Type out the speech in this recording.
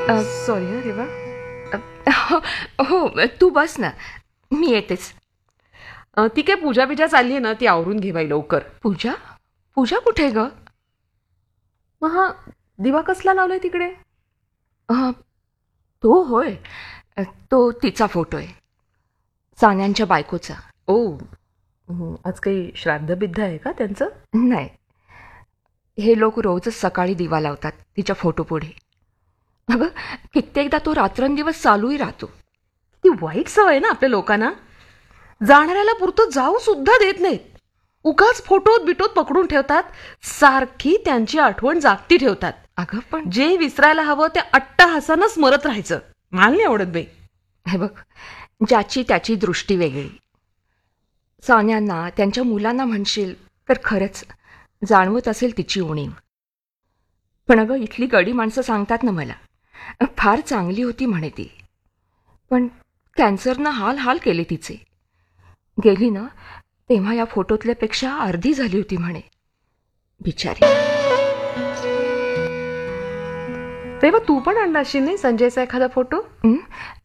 Sorry हा रेवा. हो तू बस ना, मी येतेच. ती काय पूजा बिजा चालली आहे ना, ती आवरून घे बाई लवकर. पूजा? पूजा कुठे ग? मग हा दिवा कसला लावलाय तिकडे? तो होय, तो तिचा फोटो आहे, सान्यांच्या बायकोचा. ओ, आज काही श्राद्ध बिद्ध आहे का त्यांचं? नाही, हे लोक रोजच सकाळी दिवा लावतात तिच्या फोटोपुढे. अगं कित्येकदा तो रात्रंदिवस चालूही राहतो. ती वाईट सवय ना आपल्या लोकांना. जाणाऱ्याला पुरतं जाऊ सुद्धा देत नाहीत. उगाच फोटोत बिटोत पकडून ठेवतात. सारखी त्यांची आठवण जागती ठेवतात. अगं पण जे विसरायला हवं ते अट्टहासानं स्मरत राहायचं. मला नाही आवडत बाई. हे बघ, ज्याची त्याची दृष्टी वेगळी. सान्यांना त्यांच्या मुलांना म्हणशील तर खरंच जाणवत असेल तिची उणीव. पण अगं इथली गडी माणसं सांगतात ना मला, फार चांगली होती म्हणे ती, पण कॅन्सरनं हाल हाल केले तिचे. गेली ना तेव्हा या फोटोतल्यापेक्षा अर्धी झाली होती म्हणे, बिचारी. तेव्हा तू पण आणला अशी नाही संजयचा एखादा फोटो?